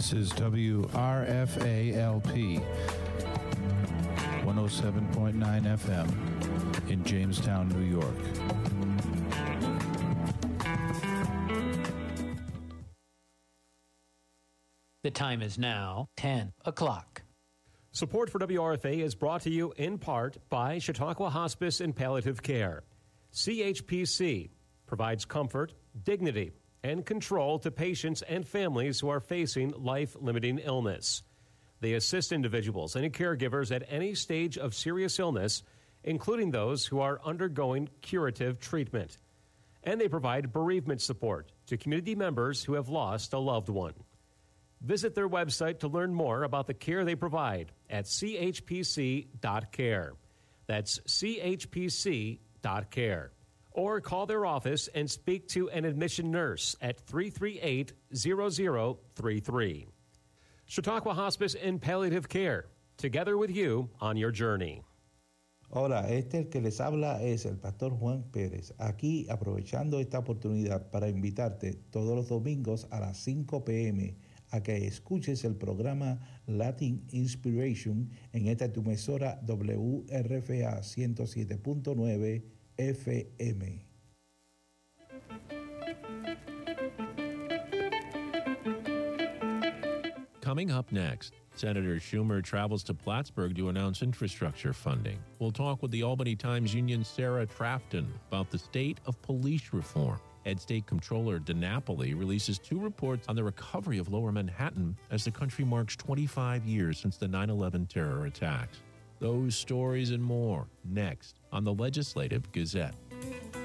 This is WRFA-LP 107.9 FM in Jamestown, New York. The time is now 10 o'clock. Support for WRFA is brought to you in part by Chautauqua Hospice and Palliative Care. CHPC provides comfort, dignity, and control to patients and families who are facing life-limiting illness. They assist individuals and caregivers at any stage of serious illness, including those who are undergoing curative treatment. And they provide bereavement support to community members who have lost a loved one. Visit their website to learn more about the care they provide at chpc.care. That's chpc.care. Or call their office and speak to an admission nurse at 338-0033. Chautauqua Hospice and Palliative Care, together with you on your journey. Hola, el que les habla es el pastor Juan Pérez, aquí aprovechando esta oportunidad para invitarte todos los domingos a las 5 p.m. a que escuches el programa Latin Inspiration en esta tu emisora WRFA 107.9 FM. Coming up next, Senator Schumer travels to Plattsburgh to announce infrastructure funding. We'll talk with the Albany Times Union's Sarah Trafton about the state of police reform. Ed State Comptroller DiNapoli releases 2 reports on the recovery of Lower Manhattan as the country marks 25 years since the 9/11 terror attacks. Those stories and more next on the Legislative Gazette.